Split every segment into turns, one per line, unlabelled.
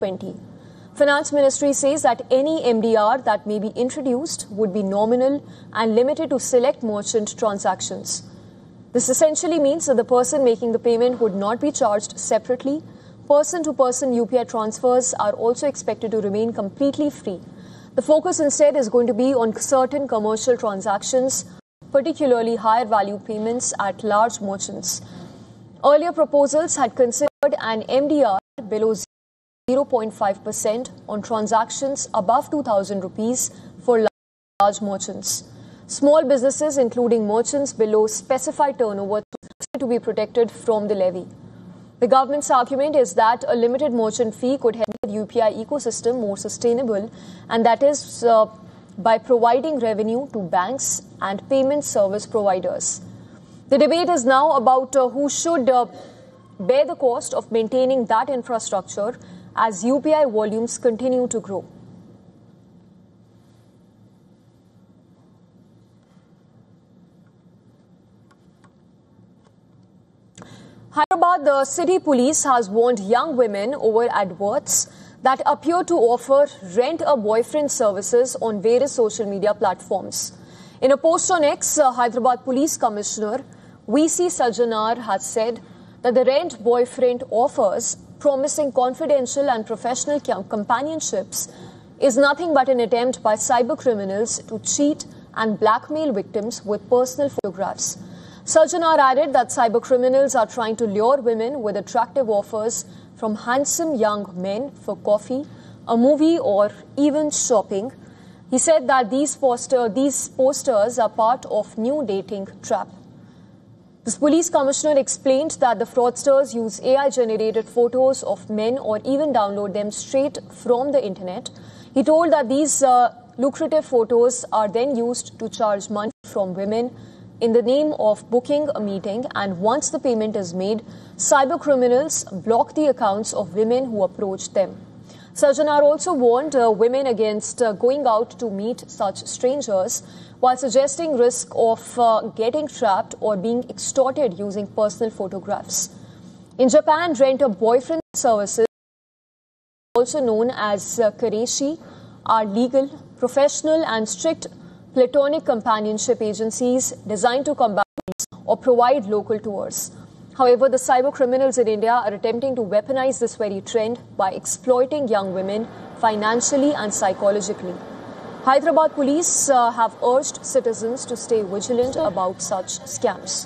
2020. Finance Ministry says that any MDR that may be introduced would be nominal and limited to select merchant transactions. This essentially means that the person making the payment would not be charged separately. Person-to-person UPI transfers are also expected to remain completely free. The focus instead is going to be on certain commercial transactions, particularly higher value payments at large merchants. Earlier proposals had considered an MDR below 0.5% on transactions above 2,000 rupees for large merchants. Small businesses, including merchants below specified turnover, to be protected from the levy. The government's argument is that a limited merchant fee could help the UPI ecosystem more sustainable, and that is by providing revenue to banks and payment service providers. The debate is now about who should bear the cost of maintaining that infrastructure as UPI volumes continue to grow. Hyderabad, the city police has warned young women over adverts that appear to offer rent-a-boyfriend services on various social media platforms. In a post on X, Hyderabad Police Commissioner VC Sajjanar has said that the rent boyfriend offers, promising confidential and professional companionships, is nothing but an attempt by cyber criminals to cheat and blackmail victims with personal photographs. Sajjanar added that cyber criminals are trying to lure women with attractive offers from handsome young men for coffee, a movie, or even shopping. He said that these posters are part of new dating trap. The police commissioner explained that the fraudsters use AI-generated photos of men or even download them straight from the internet. He told that these lucrative photos are then used to charge money from women in the name of booking a meeting, and once the payment is made, cyber criminals block the accounts of women who approach them. Sajjanar also warned women against going out to meet such strangers, while suggesting risk of getting trapped or being extorted using personal photographs. In Japan, rent-a-boyfriend services, also known as kareshi, are legal, professional and strict platonic companionship agencies designed to combat or provide local tours. However, the cyber criminals in India are attempting to weaponize this very trend by exploiting young women financially and psychologically. Hyderabad police have urged citizens to stay vigilant about such scams.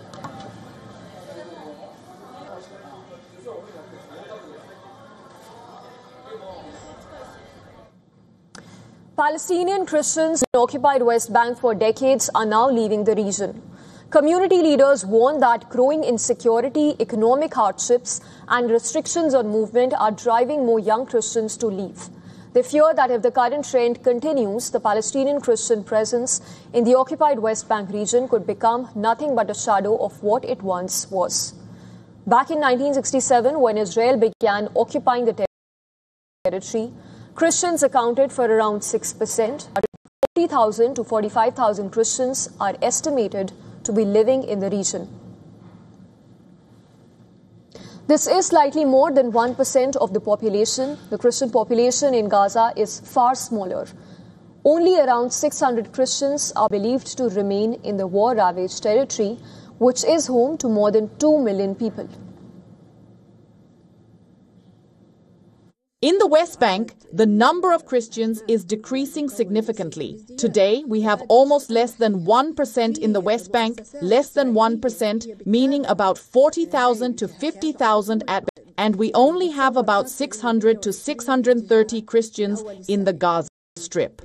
Palestinian Christians in occupied West Bank for decades are now leaving the region. Community leaders warn that growing insecurity, economic hardships, and restrictions on movement are driving more young Christians to leave. They fear that if the current trend continues, the Palestinian Christian presence in the occupied West Bank region could become nothing but a shadow of what it once was. Back in 1967, when Israel began occupying the territory, Christians accounted for around 6%. 40,000 to 45,000 Christians are estimated to be living in the region. This is slightly more than 1% of the population. The Christian population in Gaza is far smaller. Only around 600 Christians are believed to remain in the war-ravaged territory, which is home to more than 2 million people.
In the West Bank, the number of Christians is decreasing significantly. Today, we have almost less than 1% in the West Bank, less than 1%, meaning about 40,000 to 50,000 at best, and we only have about 600 to 630 Christians in the Gaza Strip.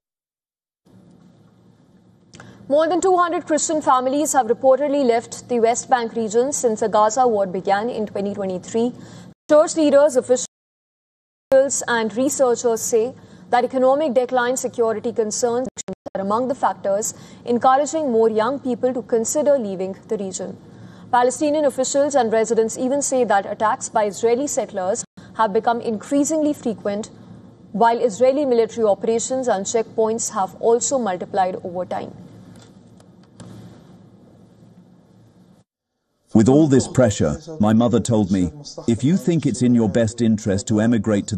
More than 200 Christian families have reportedly left the West Bank region since the Gaza war began in 2023. Church leaders, officials, and researchers say that economic decline, security concerns are among the factors encouraging more young people to consider leaving the region. Palestinian officials and residents even say that attacks by Israeli settlers have become increasingly frequent, while Israeli military operations and checkpoints have also multiplied over time.
With all this pressure, my mother told me, if you think it's in your best interest to emigrate to